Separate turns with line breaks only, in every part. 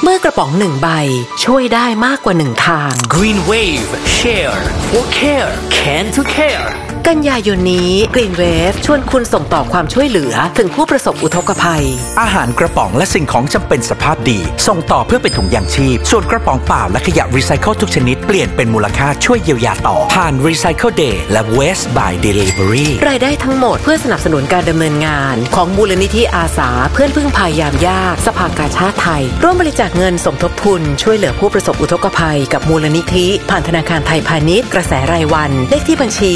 เมื่อกระป๋อง1ใบช่วยได้มากกว่า1ทาง
Green Wave Share for Care Can to Care
กันยายนนี้ Green Wave ชวนคุณส่งต่อความช่วยเหลือถึงผู้ประสบอุทกภัย
อาหารกระป๋องและสิ่งของจำเป็นสภาพดีส่งต่อเพื่อเป็นถุงยางชีพส่วนกระป๋องเปล่าและขยะรีไซเคิลทุกชนิดเปลี่ยนเป็นมูลค่าช่วยเยียวยาต่อผ่าน Recycle Day และ Waste by Delivery
รายได้ทั้งหมดเพื่อสนับสนุนการดำเนินงานของมูลนิธิอาสาเพื่อนพึ่งพายามยากสภากาชาติไทยร่วมบริจาคเงินสมทบทุนช่วยเหลือผู้ประสบอุทกภัยกับมูลนิธิผ่านธนาคารไทยพาณิชย์กระแสรายวันเลขที่บัญชี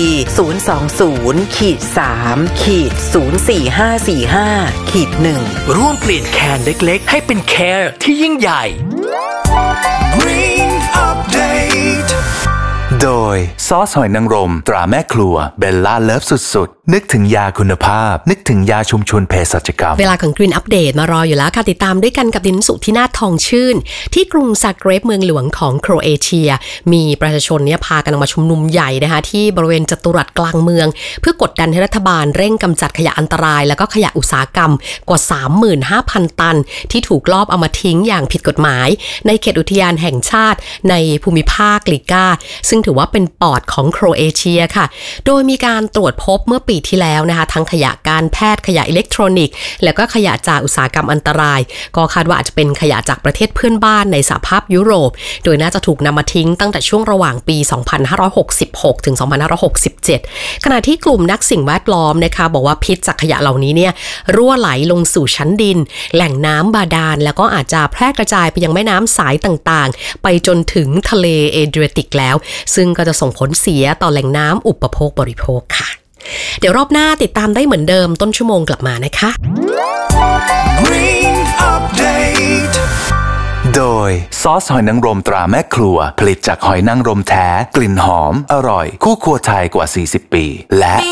020-3-04545-1
ร่วมเปลี่ยนแคนเล็กๆให้เป็นแคร์ที่ยิ่งใหญ่
Green Update
โดยซอสหอยนางรมตราแม่ครัวเบลล่าเลิฟสุดๆนึกถึงยาคุณภาพนึกถึงยาชุมชนเภสัชกรรม
เวลาของ Green Update มารออยู่แล้วค่ะติดตามด้วยกันกับดินสุธินาถทองชื่นที่กรุงซาเกร็บเมืองหลวงของโครเอเชียมีประชาชนเนี่ยพากันมาชุมนุมใหญ่นะคะที่บริเวณจัตุรัสกลางเมืองเพื่อกดดันให้รัฐบาลเร่งกำจัดขยะอันตรายแล้วก็ขยะอุตสาหกรรมกว่า 35,000 ตันที่ถูกลอบเอามาทิ้งอย่างผิดกฎหมายในเขตอุทยานแห่งชาติในภูมิภาคลิกาซึ่งถือว่าเป็นปอดของโครเอเชียค่ะโดยมีการตรวจพบเมื่อปีที่แล้วนะคะทั้งขยะการแพทย์ขยะอิเล็กทรอนิกส์แล้วก็ขยะจากอุตสาหกรรมอันตรายก็คาดว่าอาจจะเป็นขยะจากประเทศเพื่อนบ้านในสหภาพยุโรปโดยน่าจะถูกนำมาทิ้งตั้งแต่ช่วงระหว่างปี 2566 ถึง 2567 ขณะที่กลุ่มนักสิ่งแวดล้อมนะคะบอกว่าพิษจากขยะเหล่านี้เนี่ยรั่วไหลลงสู่ชั้นดินแหล่งน้ำบาดาลแล้วก็อาจจะแพร่กระจายไปยังแม่น้ำสายต่างๆไปจนถึงทะเลเอเดรียติกแล้วซึ่งก็จะส่งผลเสียต่อแหล่งน้ำอุปโภคบริโภคค่ะเดี๋ยวรอบหน้าติดตามได้เหมือนเดิมต้นชั่วโมงกลับมานะคะ
Green Update
โดยซอสหอยนางรมตราแม่ครัวผลิตจากหอยนางรมแท้กลิ่นหอมอร่อยคู่ครัวไทยกว่า40 ปีและ